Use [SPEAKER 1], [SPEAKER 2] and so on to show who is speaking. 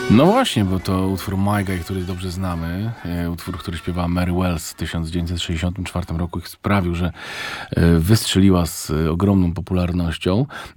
[SPEAKER 1] No właśnie, bo to utwór My Guy, który dobrze znamy, utwór, który śpiewała Mary Wells w 1964 roku i sprawił, że wystrzeliła z ogromną popularnością.